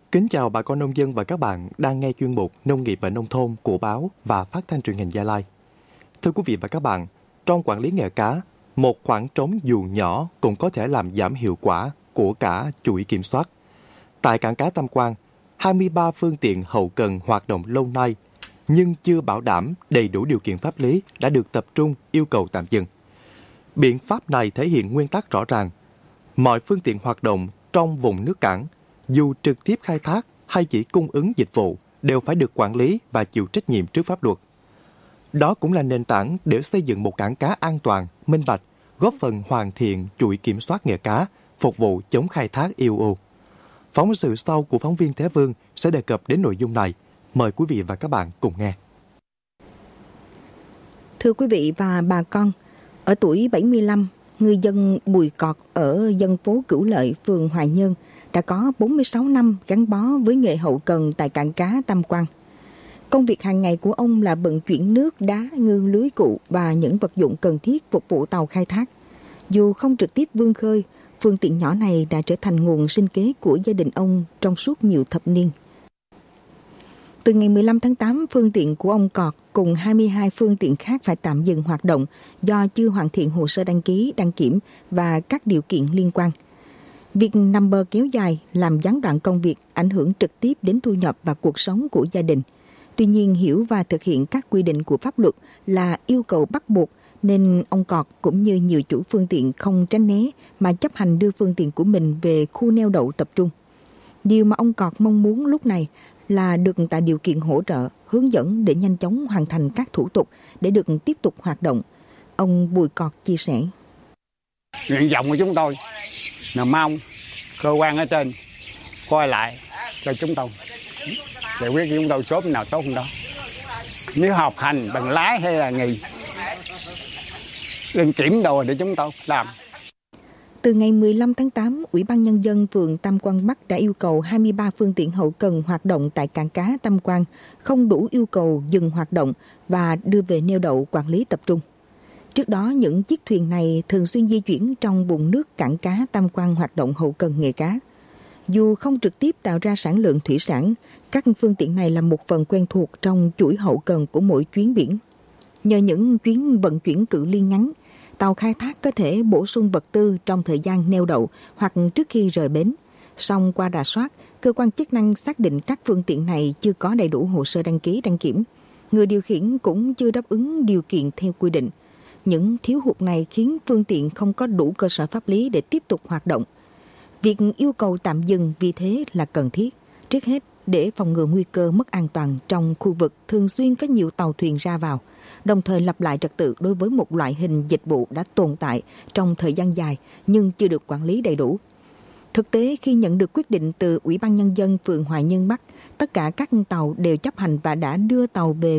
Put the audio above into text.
Kính chào bà con nông dân và các bạn đang nghe chuyên mục Nông nghiệp và Nông thôn của báo và Phát thanh truyền hình Gia Lai. Thưa quý vị và các bạn, trong quản lý nghề cá, một khoảng trống dù nhỏ cũng có thể làm giảm hiệu quả của cả chuỗi kiểm soát. Tại cảng cá Tam Quan, 23 phương tiện hậu cần hoạt động lâu nay nhưng chưa bảo đảm đầy đủ điều kiện pháp lý đã được tập trung yêu cầu tạm dừng. Biện pháp này thể hiện nguyên tắc rõ ràng. Mọi phương tiện hoạt động trong vùng nước cảng, dù trực tiếp khai thác hay chỉ cung ứng dịch vụ, đều phải được quản lý và chịu trách nhiệm trước pháp luật. Đó cũng là nền tảng để xây dựng một cảng cá an toàn, minh bạch, góp phần hoàn thiện chuỗi kiểm soát nghề cá, phục vụ chống khai thác IUU. Phóng sự sau của phóng viên Thế Vương sẽ đề cập đến nội dung này. Mời quý vị và các bạn cùng nghe. Thưa quý vị và bà con, ở tuổi 75, ngư dân Bùi Cọt ở dân phố Cửu Lợi, phường Hoài Nhơn đã có 46 năm gắn bó với nghề hậu cần tại cảng cá Tam Quan. Công việc hàng ngày của ông là vận chuyển nước, đá, ngư lưới cụ và những vật dụng cần thiết phục vụ tàu khai thác. Dù không trực tiếp vươn khơi, phương tiện nhỏ này đã trở thành nguồn sinh kế của gia đình ông trong suốt nhiều thập niên. Từ ngày 15 tháng 8, phương tiện của ông Cọt cùng 22 phương tiện khác phải tạm dừng hoạt động do chưa hoàn thiện hồ sơ đăng ký, đăng kiểm và các điều kiện liên quan. Việc nằm bờ kéo dài làm gián đoạn công việc, ảnh hưởng trực tiếp đến thu nhập và cuộc sống của gia đình. Tuy nhiên, hiểu và thực hiện các quy định của pháp luật là yêu cầu bắt buộc, nên ông Cọt cũng như nhiều chủ phương tiện không tránh né mà chấp hành đưa phương tiện của mình về khu neo đậu tập trung. Điều mà ông Cọt mong muốn lúc này là được tạo điều kiện hỗ trợ, hướng dẫn để nhanh chóng hoàn thành các thủ tục để được tiếp tục hoạt động. Ông Bùi Cọt chia sẻ. Nguyện vọng của chúng tôi là mong cơ quan ở trên coi lại cho chúng tôi, giải quyết cho chúng tôi sớm nào tốt hơn đó. Nếu học hành bằng lái hay là nghề, đừng kiểm đồ để chúng tôi làm. Từ ngày 15 tháng 8, Ủy ban Nhân dân phường Tam Quan Bắc đã yêu cầu 23 phương tiện hậu cần hoạt động tại cảng cá Tam Quan không đủ yêu cầu dừng hoạt động và đưa về neo đậu quản lý tập trung. Trước đó, những chiếc thuyền này thường xuyên di chuyển trong vùng nước cảng cá Tam Quan hoạt động hậu cần nghề cá. Dù không trực tiếp tạo ra sản lượng thủy sản, các phương tiện này là một phần quen thuộc trong chuỗi hậu cần của mỗi chuyến biển. Nhờ những chuyến vận chuyển cự ly ngắn, tàu khai thác có thể bổ sung vật tư trong thời gian neo đậu hoặc trước khi rời bến. Song qua rà soát, cơ quan chức năng xác định các phương tiện này chưa có đầy đủ hồ sơ đăng ký đăng kiểm. Người điều khiển cũng chưa đáp ứng điều kiện theo quy định. Những thiếu hụt này khiến phương tiện không có đủ cơ sở pháp lý để tiếp tục hoạt động. Việc yêu cầu tạm dừng vì thế là cần thiết. Trước hết, để phòng ngừa nguy cơ mất an toàn trong khu vực thường xuyên có nhiều tàu thuyền ra vào, đồng thời lập lại trật tự đối với một loại hình dịch vụ đã tồn tại trong thời gian dài nhưng chưa được quản lý đầy đủ. Thực tế, khi nhận được quyết định từ Ủy ban Nhân dân phường Hoài Nhơn Bắc, tất cả các tàu đều chấp hành và đã đưa tàu về